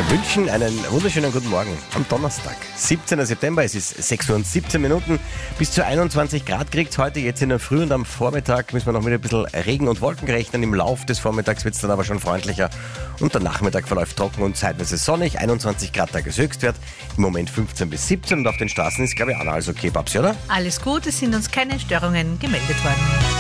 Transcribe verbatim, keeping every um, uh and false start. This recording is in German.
Wünschen einen wunderschönen guten Morgen am Donnerstag, siebzehnten September. Es ist sechs Uhr und siebzehn Minuten. Bis zu einundzwanzig Grad kriegt es heute, jetzt in der Früh und am Vormittag müssen wir noch mit ein bisschen Regen und Wolken rechnen. Im Lauf des Vormittags wird es dann aber schon freundlicher und der Nachmittag verläuft trocken und zeitweise sonnig. einundzwanzig Grad Tageshöchstwert, im Moment fünfzehn bis siebzehn und auf den Straßen ist, glaube ich, auch noch alles okay, Babsi, oder? Alles gut, es sind uns keine Störungen gemeldet worden.